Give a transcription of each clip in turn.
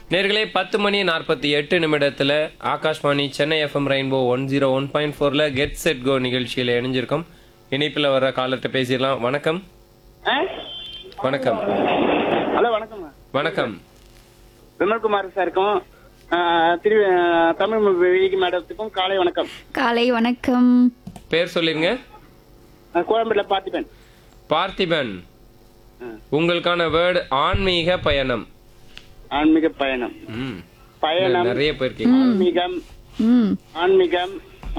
நேர்களே 10:48 Akashvani Chennai FM rainbow 101.4 get set go நிகழ்ச்சியில் இணைஞ்சிருக்கோம். இணைப்பில் வர காலர்கிட்ட பேசிடலாம். வணக்கம். வணக்கம். ஹலோ வணக்கம். வணக்கம். விமல்குமார் சாருக்கும் தமிழ் மேடத்துக்கும் காலை வணக்கம். காலை வணக்கம். பேர் சொல்லிருங்க. கோயம்பேடுல பார்த்திபன். பார்த்திபன், உங்களுக்கான வேர்டு ஆன்மீக பயணம். ஆன்மீக பயணம். பயணம் நிறைய போயிருக்கீங்க. ஆன்மீகம். ஆன்மீகம்.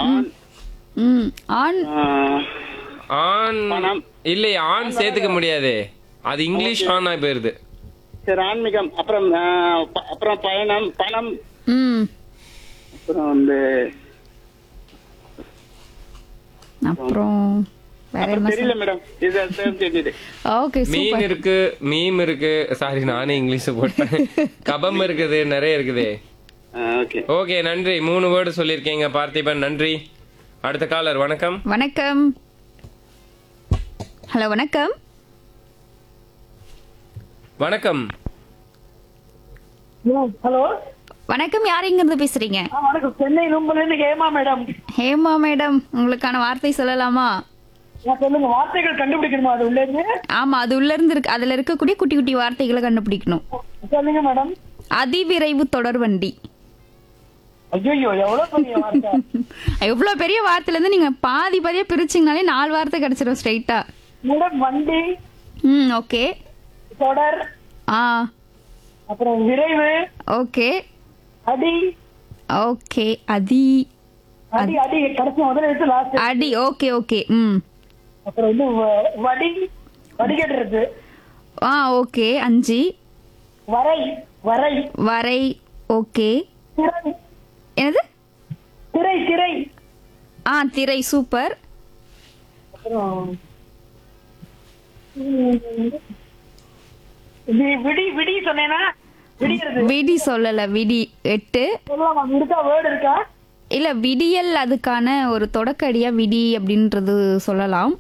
ஆண் பணம். இல்லை, ஆண் சேர்த்துக்க முடியாது, அது இங்கிலீஷ் ஆனா போயிருது. சரி, ஆன்மீகம். அப்புறம் அப்புறம் பயணம், பணம். அப்புறம் அப்புறம் வேற என்ன தெரியல மேடம். இது தெரியுது. ஓகே, மீன் இருக்கு, மீம் இருக்கு. சாரி, நானே இங்கிலீஷ் போட்டேன். கபம் இருக்குது, நிறைய இருக்குது. ஓகே ஓகே, நன்றி. 3 வேர்டு சொல்லிருக்கீங்க பார்த்திபன், நன்றி. அடுத்த காலர். வணக்கம். வணக்கம். ஹலோ வணக்கம். வணக்கம். ஹலோ வணக்கம், யார் இங்க இருந்து பேசுறீங்க? வணக்கம். சென்னை நும்பல இருந்து ஹேமா மேடம். ஹேமா மேடம், உங்களுக்கான வார்த்தை சொல்லலாமா? சொல்லுங்க. வார்த்தைகள் கண்டுபிடிக்கணுமா அது உள்ள இருந்து? ஆமா, அது உள்ள இருந்து இருக்கு. அதுல இருக்கக்கூடிய குட்டி குட்டி வார்த்தைகளை கண்டுபிடிக்கணும். சொல்லுங்க மேடம். அதிவிரைவு தொடர்வண்டி. ஐயோ, எவ்வளவு பெரிய வார்த்தை. எவ்வளவு பெரிய வார்த்தையில இருந்து நீங்க பாதி பாதியா பிரிச்சிங்கனாலே 4 வார்த்தை கிடைச்சிடும் ஸ்ட்ரைட்டா. மேடம், வண்டி. ஓகே. தொடர். அப்புறம் விரைவு. ஓகே. அடி. ஓகே. அடி. அடி அடி கடைசி முதல்ல எடுத்து லாஸ்ட் அடி. Okay okay. அப்புறம் வடி. வடிகட்டுறது. ஓகே. 5. வரை. வரை. வரை. ஓகே. திரை. என்னது? திரை. திரை. திரை. சூப்பர். அப்புறம் விடி. விடி சொன்னேனா? விடிகிறது. விடி சொல்லல. விடி 8. சொல்லலாமா? இருக்கா வேர்டு இருக்கா? இல்ல, விடியல் அதுக்கான ஒரு தொடக்கடியா விடி அப்படின்றது சொல்லலாம்.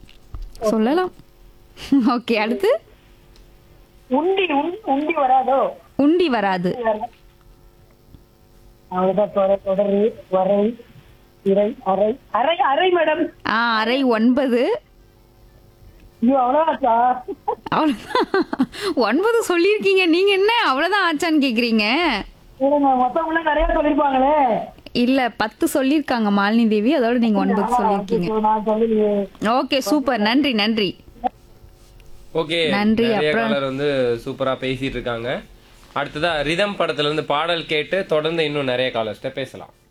ஓகே, அடுத்து உண்டி. உண்டி வராதோ? உண்டி வராது. அவ்வளவுதான். தொடரு. வரை. திரை. அரை. அரை. அரை மேடம். அரை. 9. ஐயோ, அவ்வளவுதாச்சா? அவ்வளவுதான். 9 சொல்லிருக்கீங்க. நீங்க என்ன அவ்வளவுதான் ஆச்சான்னு கேக்குறீங்க? மொத்தம் நிறைய சொல்லிருப்பாங்களே. இல்ல, 10 சொல்லிருக்காங்க மாலினி தேவி. அதோட நீங்க 9 சொல்லிருக்கீங்க. நான் சொல்லலையே. Okay, super. நன்றி நன்றி ஓகே, நன்றி. நிறைய அப்புறம் காலர் வந்து சூப்பரா பேசிட்டு இருக்காங்க. அடுத்ததா ரிதம் படத்துல இருந்து பாடல் கேட்டு தொடர்ந்து இன்னும் நிறைய காலர்ஸ்ட பேசலாம்.